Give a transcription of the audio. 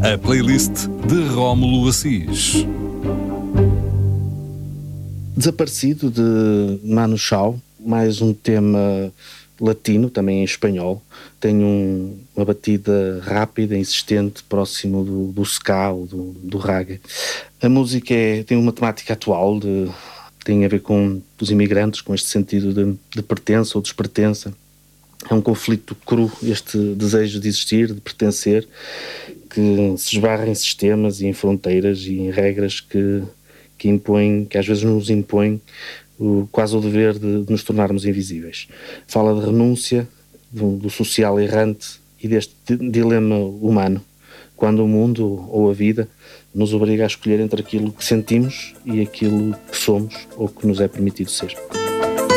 A playlist de Rómulo Assis. Desaparecido, de Manu Chao, mais um tema latino, também em espanhol. Tem uma batida rápida, insistente, próximo do ska ou do reggae. A música tem uma temática atual, tem a ver com os imigrantes, com este sentido de pertença ou despertença. É um conflito cru, este desejo de existir, de pertencer, que se esbarra em sistemas e em fronteiras e em regras que impõem, que às vezes nos impõem quase o dever de nos tornarmos invisíveis. Fala de renúncia, do social errante e deste dilema humano, quando o mundo ou a vida nos obriga a escolher entre aquilo que sentimos e aquilo que somos ou que nos é permitido ser.